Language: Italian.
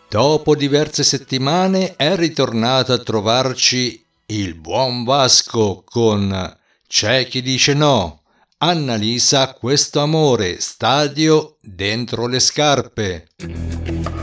Dopo diverse settimane è ritornato a trovarci il buon Vasco con C'è chi dice no. Annalisa questo amore, stadio dentro le scarpe.